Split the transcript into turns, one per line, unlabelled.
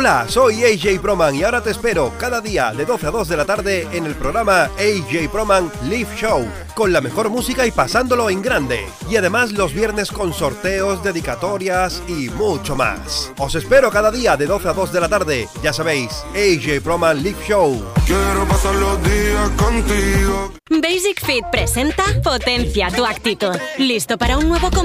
Hola, soy AJ Proman y ahora te espero cada día de 12 a 2 de la tarde en el programa AJ Proman Live Show, con la mejor música y pasándolo en grande. Y además los viernes con sorteos, dedicatorias y mucho más. Os espero cada día de 12 a 2 de la tarde. Ya sabéis, AJ Proman Live Show.
Quiero pasar los días contigo.
Basic Fit presenta Potencia tu actitud. ¿Listo para un nuevo